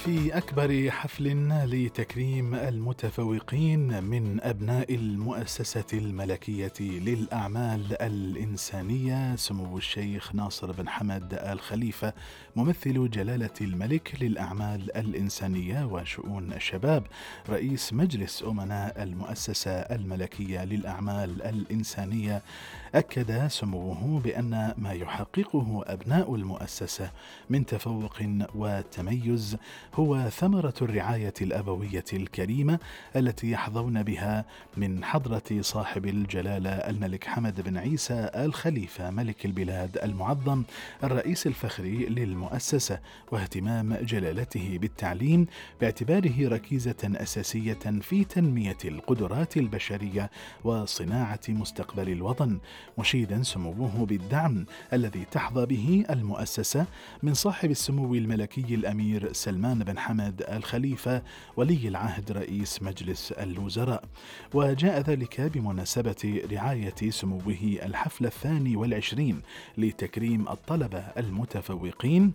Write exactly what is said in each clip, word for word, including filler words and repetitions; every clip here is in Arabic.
في أكبر حفل لتكريم المتفوقين من أبناء المؤسسة الملكية للأعمال الإنسانية، سمو الشيخ ناصر بن حمد آل خليفة ممثل جلالة الملك للأعمال الإنسانية وشؤون الشباب رئيس مجلس أمناء المؤسسة الملكية للأعمال الإنسانية، أكد سموه بأن ما يحققه أبناء المؤسسة من تفوق وتميز هو ثمرة الرعاية الأبوية الكريمة التي يحظون بها من حضرة صاحب الجلالة الملك حمد بن عيسى آل خليفة ملك البلاد المعظم الرئيس الفخري للمؤسسة، واهتمام جلالته بالتعليم باعتباره ركيزة أساسية في تنمية القدرات البشرية وصناعة مستقبل الوطن، مشيدا سموه بالدعم الذي تحظى به المؤسسة من صاحب السمو الملكي الأمير سلمان بن حمد آل خليفة ولي العهد رئيس مجلس الوزراء. وجاء ذلك بمناسبة رعاية سموه الحفل الثاني والعشرين لتكريم الطلبة المتفوقين.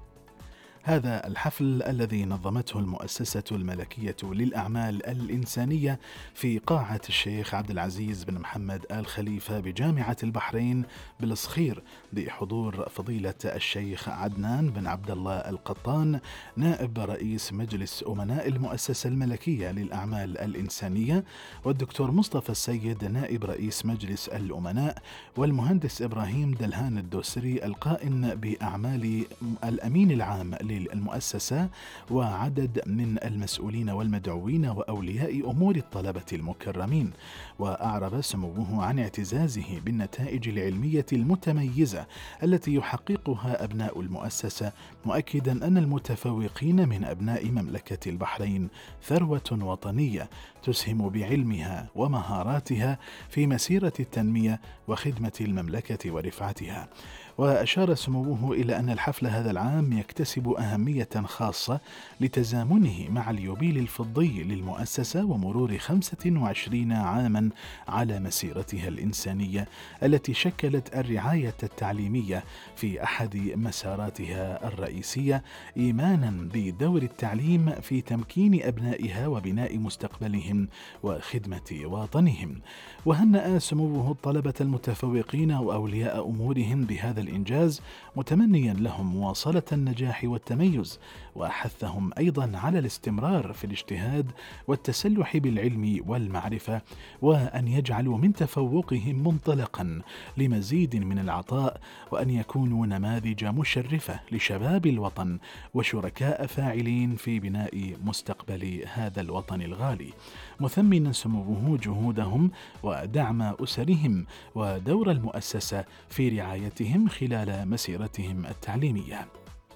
هذا الحفل الذي نظمته المؤسسة الملكية للأعمال الإنسانية في قاعة الشيخ عبد العزيز بن محمد آل خليفة بجامعة البحرين بالصخير بحضور فضيلة الشيخ عدنان بن عبد الله القطان نائب رئيس مجلس أمناء المؤسسة الملكية للأعمال الإنسانية، والدكتور مصطفى السيد نائب رئيس مجلس الأمناء، والمهندس إبراهيم دلهان الدوسري القائم بأعمال الأمين العام المؤسسة، وعدد من المسؤولين والمدعوين وأولياء أمور الطلبة المكرمين. وأعرب سموه عن اعتزازه بالنتائج العلمية المتميزة التي يحققها أبناء المؤسسة، مؤكدا أن المتفوقين من أبناء مملكة البحرين ثروة وطنية تسهم بعلمها ومهاراتها في مسيرة التنمية وخدمة المملكة ورفعتها. وأشار سموه إلى أن الحفل هذا العام يكتسب أهمية خاصة لتزامنه مع اليوبيل الفضي للمؤسسة ومرور خمسة وعشرين عاما على مسيرتها الإنسانية التي شكلت الرعاية التعليمية في أحد مساراتها الرئيسية، إيمانا بدور التعليم في تمكين أبنائها وبناء مستقبلهم وخدمة وطنهم. وهنأ سموه الطلبة المتفوقين وأولياء أمورهم بهذا الإنجاز، متمنيا لهم مواصلة النجاح والتميز، وحثهم أيضا على الاستمرار في الاجتهاد والتسلح بالعلم والمعرفة، وأن يجعلوا من تفوقهم منطلقا لمزيد من العطاء، وأن يكونوا نماذج مشرفة لشباب الوطن وشركاء فاعلين في بناء مستقبل هذا الوطن الغالي، مثمنا سموه جهودهم ودعم أسرهم ودور المؤسسة في رعايتهم خلال مسيرتهم التعليمية.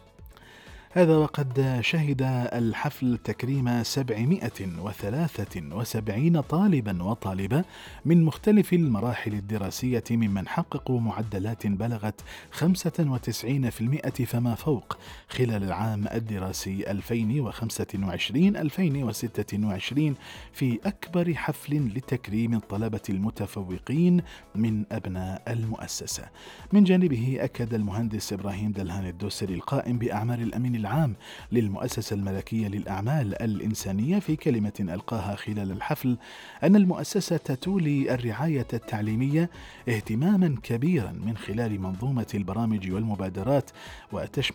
هذا وقد شهد الحفل تكريم سبعمائة وثلاثة وسبعين طالبا وطالبة من مختلف المراحل الدراسية ممن حققوا معدلات بلغت خمسة وتسعين بالمئة فما فوق خلال العام الدراسي ألفين وخمسة وعشرين ألفين وستة وعشرين في أكبر حفل لتكريم الطلبة المتفوقين من أبناء المؤسسة. من جانبه أكد المهندس إبراهيم دلهان الدوسري القائم بأعمال الأمين العام للمؤسسة الملكية للأعمال الإنسانية في كلمة ألقاها خلال الحفل أن المؤسسة تولي الرعاية التعليمية اهتماما كبيرا من خلال منظومة البرامج والمبادرات، وتشمل